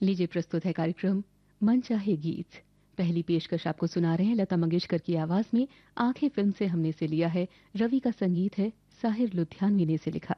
लीजिए प्रस्तुत है कार्यक्रम मन चाहे गीत। पहली पेशकश आपको सुना रहे हैं लता मंगेशकर की आवाज में। आंखें फिल्म से हमने से लिया है। रवि का संगीत है, साहिर लुधियानवी ने इसे लिखा